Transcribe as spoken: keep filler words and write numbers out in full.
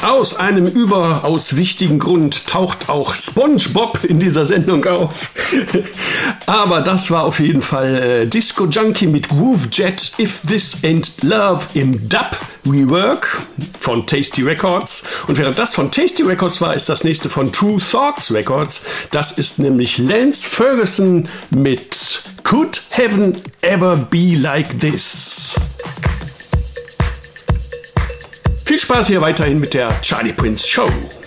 Aus einem überaus wichtigen Grund taucht auch SpongeBob in dieser Sendung auf. Aber das war auf jeden Fall äh, Disco Junkie mit Groove Jet, If This Ain't Love im Dub Rework von Tasty Records. Und während das von Tasty Records war, ist das nächste von True Thoughts Records. Das ist nämlich Lance Ferguson mit Could Heaven Ever Be Like This? Viel Spaß hier weiterhin mit der Charlie Prince Show.